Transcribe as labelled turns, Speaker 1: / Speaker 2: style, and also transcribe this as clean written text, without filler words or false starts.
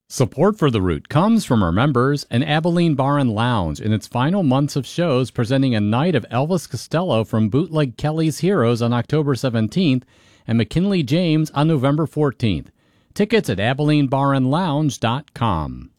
Speaker 1: Support for The Root comes from our members and Abilene Bar and Lounge in its final months of shows, presenting a night of Elvis Costello from Bootleg Kelly's Heroes on October 17th and McKinley James on November 14th. Tickets at AbileneBarandLounge.com.